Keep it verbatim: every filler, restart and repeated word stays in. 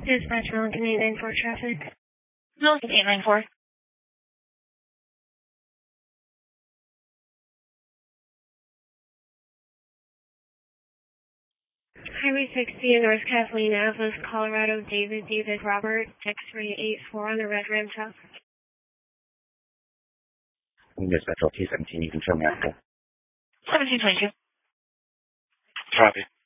Dispatch Milligan eight nine four traffic. Milligan eight nine four. Highway sixty in North Kathleen Avenue, Colorado, David, David, Robert, X-ray eight four on the red rim truck. Dispatch L T seventeen, you can show me after. seventeen twenty-two. Copy.